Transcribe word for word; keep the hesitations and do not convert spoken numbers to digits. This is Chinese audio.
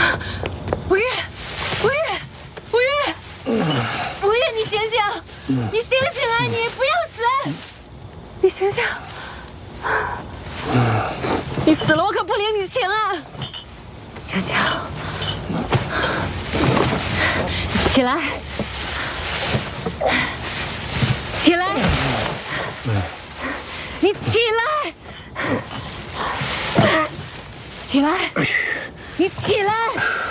吴越，吴越，吴越，吴越，你醒醒，你醒醒啊！你不要死，你醒醒，你死了我可不领你情啊！醒醒，起来，起来，你起来，起来，你起来。